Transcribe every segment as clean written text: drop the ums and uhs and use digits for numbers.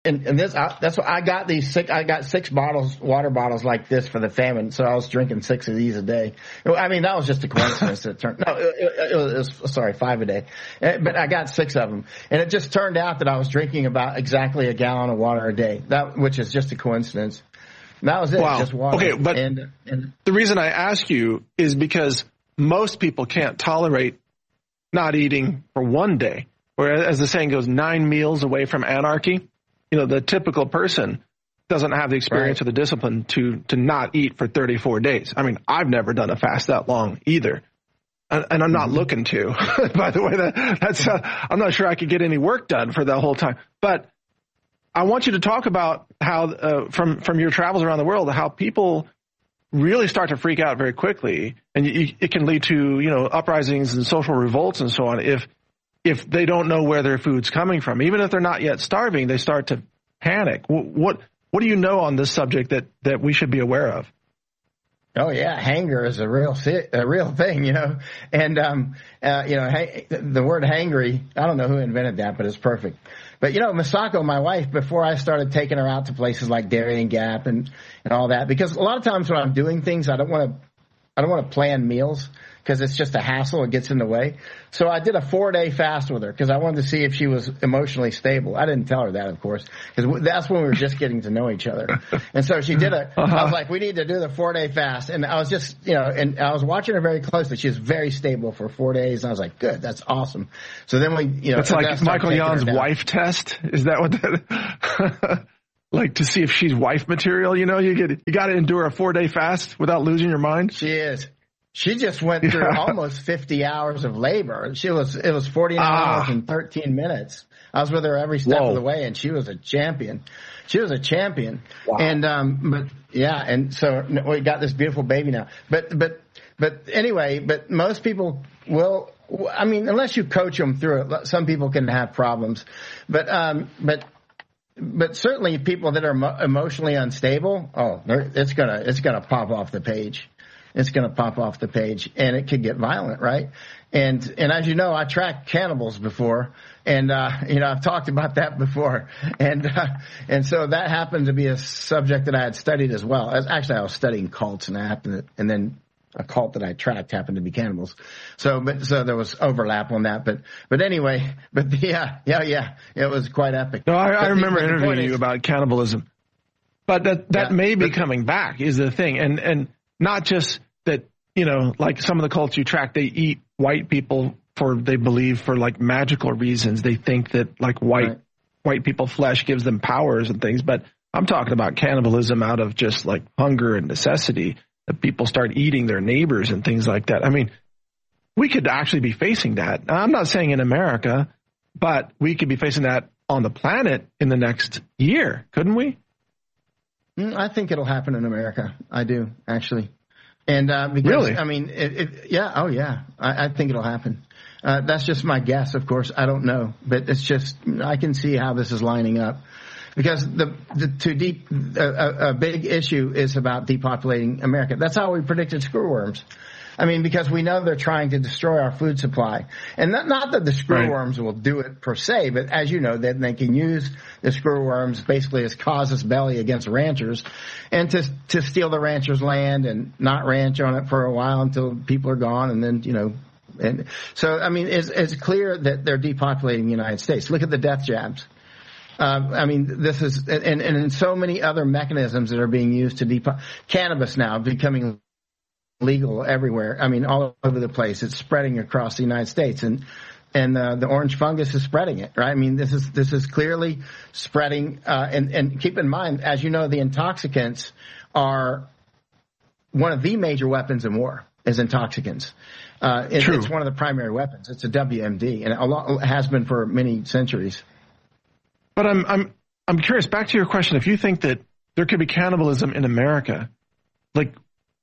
and that's what I got I got 6 water bottles like this for the famine. So I was drinking 6 of these a day. I mean, that was just a coincidence. It was 5 a day, but I got 6 of them. And it just turned out that I was drinking about exactly a gallon of water a day, which is just a coincidence. That was it. Wow. Just water. Okay. But the reason I ask you is because most people can't tolerate not eating for one day, or as the saying goes, 9 meals away from anarchy. The typical person doesn't have the experience or the discipline to not eat for 34 days. I mean, I've never done a fast that long either. And I'm not looking to, by the way, that's, I'm not sure I could get any work done for the whole time. But I want you to talk about how, from your travels around the world, how people really start to freak out very quickly. And it can lead to, uprisings and social revolts and so on if they don't know where their food's coming from. Even if they're not yet starving, they start to panic. What do you know on this subject that we should be aware of? Oh yeah, hanger is a real thing, and the word hangry. I don't know who invented that, but it's perfect. But Misako, my wife, before I started taking her out to places like Darien Gap and all that, because a lot of times when I'm doing things, I don't want to plan meals because it's just a hassle. It gets in the way. So I did a 4-day fast with her because I wanted to see if she was emotionally stable. I didn't tell her that, of course, because that's when we were just getting to know each other. And so she did I was like, we need to do the 4-day fast. And I was just, and I was watching her very closely. She was very stable for 4 days. And I was like, good, that's awesome. So then we, it's like Michael Yon's wife test. Is that what that? Like to see if she's wife material, you got to endure a 4-day fast without losing your mind. She is. She just went through almost 50 hours of labor. It was 49 hours and 13 minutes. I was with her every step of the way, and she was a champion. Wow. And and so we got this beautiful baby now. But anyway, most people will. I mean, unless you coach them through it, some people can have problems. But certainly people that are emotionally unstable, it's gonna pop off the page. It's going to pop off the page, and it could get violent, right? And as you know, I tracked cannibals before, and I've talked about that before, and so that happened to be a subject that I had studied as well. Actually, I was studying cults, and then a cult that I tracked happened to be cannibals. So there was overlap on that, but anyway, it was quite epic. No, I remember interviewing you about cannibalism, but that may be coming back is the thing, and not just that, like some of the cults you track, they eat white people they believe for like magical reasons. They think that like white people flesh gives them powers and things. But I'm talking about cannibalism out of just like hunger and necessity, that people start eating their neighbors and things like that. I mean, we could actually be facing that. I'm not saying in America, but we could be facing that on the planet in the next year, couldn't we? I think it'll happen in America. I do, actually. And because, really? I mean, I think it'll happen. That's just my guess, of course. I don't know. But it's just, I can see how this is lining up. Because a big issue is about depopulating America. That's how we predicted screwworms. I mean, because we know they're trying to destroy our food supply. And not that the screwworms will do it per se, but as you know, that they can use the screwworms basically as casus belli against ranchers and to steal the ranchers' land and not ranch on it for a while until people are gone. And then, and so, I mean, it's clear that they're depopulating the United States. Look at the death jabs. I mean, this is, and in so many other mechanisms that are being used to cannabis now becoming legal everywhere. I mean, all over the place. It's spreading across the United States, and the orange fungus is spreading it, right? I mean, this is clearly spreading. And keep in mind, as you know, the intoxicants are one of the major weapons in war. Is intoxicants. It's one of the primary weapons. It's a WMD, and it has been for many centuries. But I'm curious. Back to your question, if you think that there could be cannibalism in America, like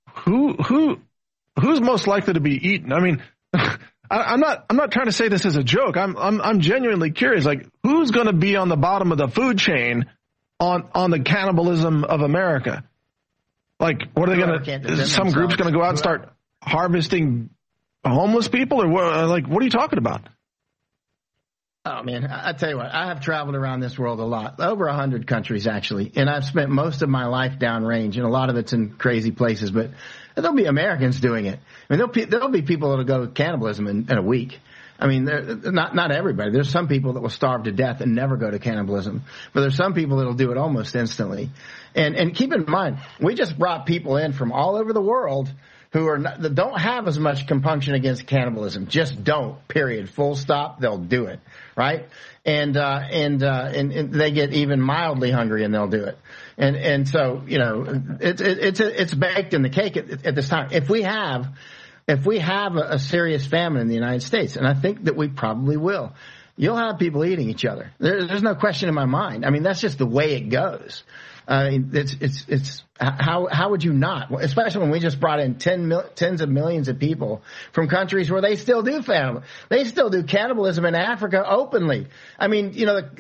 who's most likely to be eaten? I mean, I'm not trying to say this as a joke. I'm genuinely curious. Like, who's going to be on the bottom of the food chain on the cannibalism of America? Like, what are they going to? Some group's going to go out and start harvesting homeless people, or what? Like, what are you talking about? Oh, man, I tell you what, I have traveled around this world a lot, over 100 countries, actually, and I've spent most of my life downrange, and a lot of it's in crazy places, but there'll be Americans doing it. I mean, there'll be people that'll go cannibalism in a week. I mean, not everybody. There's some people that will starve to death and never go to cannibalism, but there's some people that'll do it almost instantly. And keep in mind, we just brought people in from all over the world that don't have as much compunction against cannibalism. Just don't. Period. Full stop. They'll do it. Right. And they get even mildly hungry and they'll do it. And so, you know, it's baked in the cake at this time. If we have a serious famine in the United States, and I think that we probably will, you'll have people eating each other. There's no question in my mind. I mean, that's just the way it goes. It's how would you not? Especially when we just brought in tens of millions of people from countries where they still do famine. They still do cannibalism in Africa openly. I mean, you know,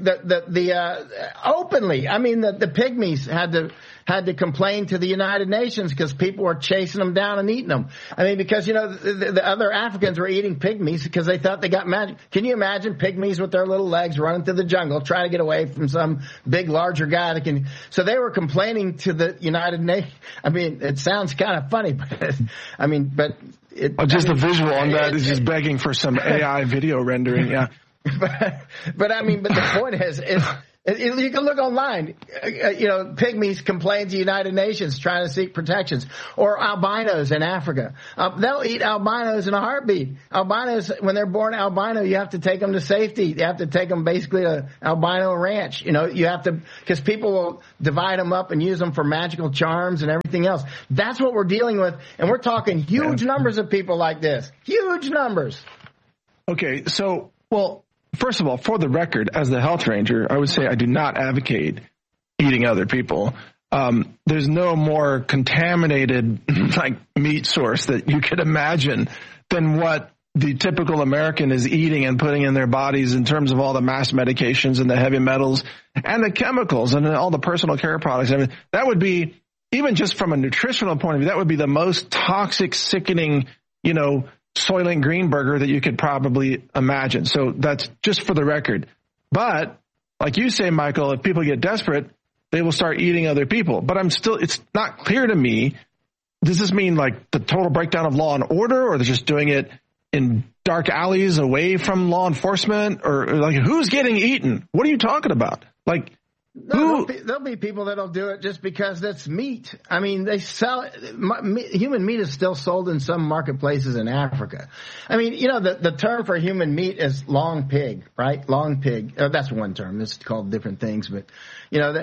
openly. I mean, the pygmies had to complain to the United Nations because people were chasing them down and eating them. I mean, because, you know, the other Africans were eating pygmies because they thought they got magic. Can you imagine pygmies with their little legs running through the jungle trying to get away from some big, larger guy that can? So they were complaining to the United Nations. I mean, it sounds kind of funny, but I mean, but it. The visual on that is just begging for some AI video rendering. Yeah. But I mean, but the point is you can look online. You know, pygmies complain to the United Nations trying to seek protections, or albinos in Africa. They'll eat albinos in a heartbeat. Albinos, when they're born albino, you have to take them to safety. You have to take them basically to albino ranch. You know, you have to, because people will divide them up and use them for magical charms and everything else. That's what we're dealing with, and we're talking huge numbers of people like this. Huge numbers. Okay, so, well, first of all, for the record, as the health ranger, I would say I do not advocate eating other people. There's no more contaminated like meat source that you could imagine than what the typical American is eating and putting in their bodies in terms of all the mass medications and the heavy metals and the chemicals and all the personal care products. I mean, that would be, even just from a nutritional point of view, that would be the most toxic, sickening, you know, Soylent Green burger that you could probably imagine. So that's just for the record. But like you say, Michael, if people get desperate, they will start eating other people. But it's not clear to me. Does this mean like the total breakdown of law and order, or they're just doing it in dark alleys away from law enforcement, or like who's getting eaten? What are you talking about? Like, no, there'll be people that'll do it just because that's meat. I mean, they sell human meat is still sold in some marketplaces in Africa. I mean, you know, the term for human meat is long pig, right? Long pig. That's one term. It's called different things, but you know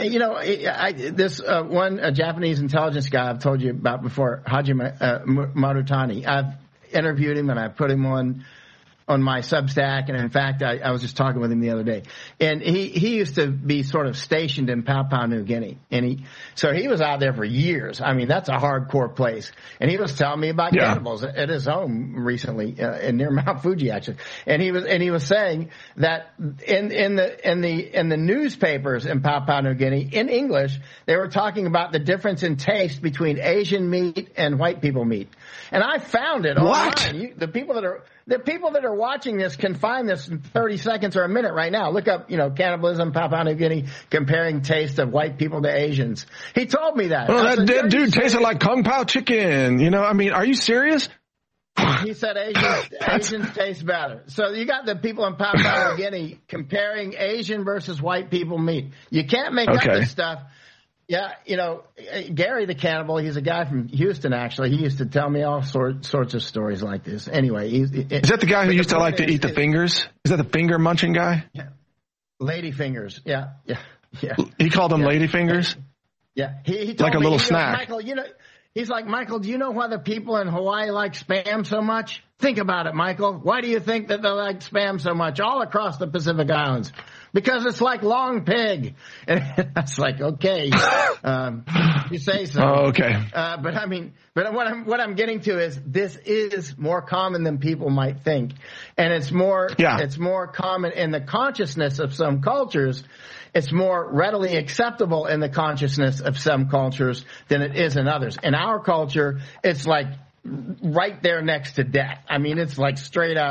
one Japanese intelligence guy I've told you about before, Hajime Marutani. I've interviewed him and I put him on my Substack, and in fact, I was just talking with him the other day. And he used to be sort of stationed in Papua New Guinea, and so he was out there for years. I mean, that's a hardcore place. And he was telling me about cannibals at his home recently, near Mount Fuji, actually. And he was saying that in the newspapers in Papua New Guinea in English, they were talking about the difference in taste between Asian meat and white people meat. And I found it online. The people that are watching this can find this in 30 seconds or a minute right now. Look up, you know, cannibalism, Papua New Guinea, comparing taste of white people to Asians. He told me that. Well, that dead dude tasted like Kung Pao chicken. You know, I mean, are you serious? He said Asians taste better. So you got the people in Papua New Guinea comparing Asian versus white people meat. You can't make up this stuff. Yeah, you know, Gary the Cannibal, he's a guy from Houston, actually. He used to tell me all sorts of stories like this. Anyway. Is that the guy who used to like to eat the fingers? Is that the finger munching guy? Yeah. Lady fingers. Yeah. He called them lady fingers? Yeah. He told like a me, little snack. Michael, you know, he's like, Michael, do you know why the people in Hawaii like Spam so much? Think about it, Michael. Why do you think that they like Spam so much all across the Pacific Islands? Because it's like long pig. And that's like, okay, you say so. Oh, okay. But I mean, what I'm getting to is this is more common than people might think. And it's more common in the consciousness of some cultures. It's more readily acceptable in the consciousness of some cultures than it is in others. In our culture, it's like right there next to death. I mean, it's like straight up.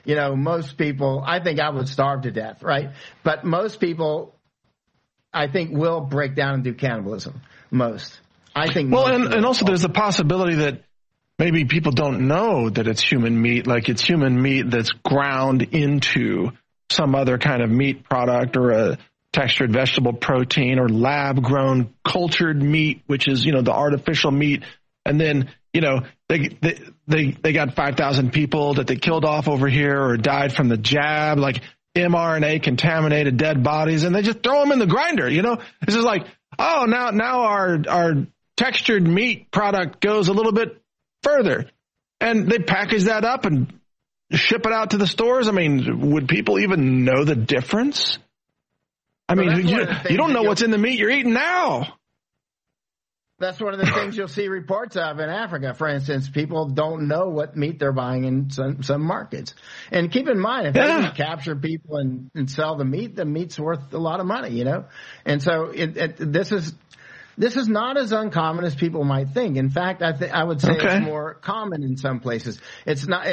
most people, I think I would starve to death, right? But most people, I think, will break down and do cannibalism. Most. I think. Well, and also there's the possibility that maybe people don't know that it's human meat, like it's human meat that's ground into some other kind of meat product or a textured vegetable protein or lab-grown cultured meat, which is, the artificial meat. And then, they got 5,000 people that they killed off over here or died from the jab, like mRNA contaminated dead bodies, and they just throw them in the grinder, It's just like, oh, now our textured meat product goes a little bit further. And they package that up and ship it out to the stores. I mean, would people even know the difference? I mean, you don't know what's in the meat you're eating now. That's one of the things you'll see reports of in Africa, for instance. People don't know what meat they're buying in some markets. And keep in mind, if they can capture people and sell the meat's worth a lot of money, And so this is not as uncommon as people might think. In fact, I would say it's more common in some places. Not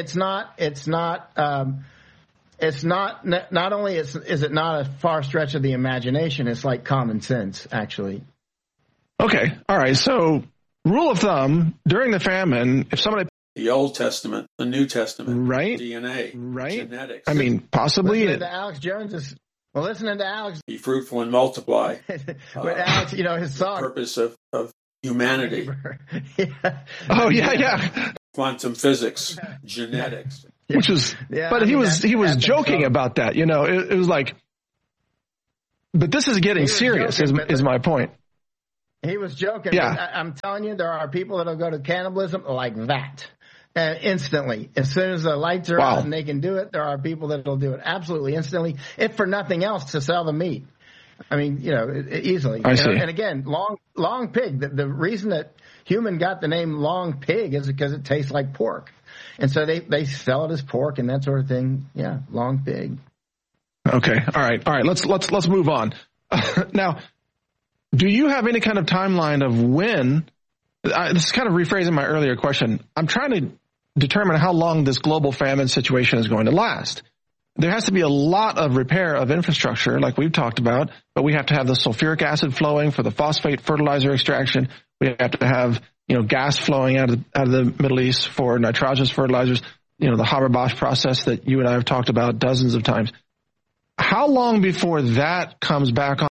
only is it not a far stretch of the imagination, it's like common sense, actually. Okay. All right. So rule of thumb, during the famine, if somebody... The Old Testament, the New Testament, right? DNA, right? Genetics. I mean, possibly... Listening to Alex... Be fruitful and multiply. With Alex, his song... The purpose of humanity. Oh, yeah. Quantum physics, genetics. Which was... but he was joking about that, It was like... But this is getting serious, is my point. He was joking. Yeah. I'm telling you, there are people that'll go to cannibalism like that. Instantly. As soon as the lights are out and they can do it, there are people that'll do it absolutely instantly, if for nothing else, to sell the meat. I mean, easily. I see. And again, long pig, the reason that human got the name long pig is because it tastes like pork. And so they sell it as pork and that sort of thing. Yeah, long pig. Okay. All right. Let's move on. Now, do you have any kind of timeline of when? This is kind of rephrasing my earlier question. I'm trying to determine how long this global famine situation is going to last. There has to be a lot of repair of infrastructure, like we've talked about, but we have to have the sulfuric acid flowing for the phosphate fertilizer extraction. We have to have, gas flowing out of the Middle East for nitrogenous fertilizers, the Haber-Bosch process that you and I have talked about dozens of times. How long before that comes back